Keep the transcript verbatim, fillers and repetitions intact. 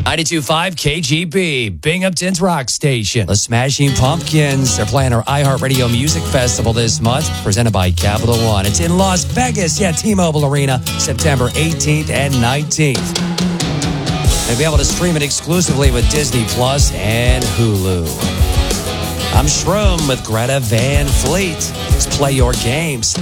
ninety-two point five K G B, Binghamton's rock station. The Smashing Pumpkins, they're playing our iHeartRadio Music Festival this month, presented by Capital One. It's in Las Vegas, yeah, T-Mobile Arena, September eighteenth and nineteenth. You'll be able to stream it exclusively with Disney Plus and Hulu. I'm Shroom with Greta Van Fleet. Let's play your games.